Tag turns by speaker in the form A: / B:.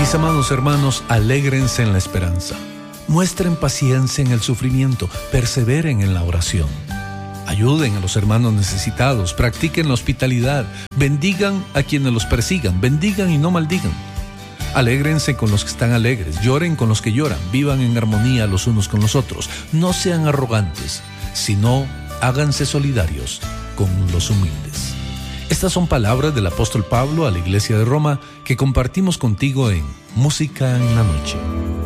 A: Mis amados hermanos, alégrense en la esperanza. Muestren paciencia en el sufrimiento, perseveren en la oración. Ayuden a los hermanos necesitados, practiquen la hospitalidad, bendigan a quienes los persigan, bendigan y no maldigan. Alégrense con los que están alegres, lloren con los que lloran, vivan en armonía los unos con los otros. No sean arrogantes, sino háganse solidarios con los humildes. Estas son palabras del apóstol Pablo a la iglesia de Roma que compartimos contigo en Música en la Noche.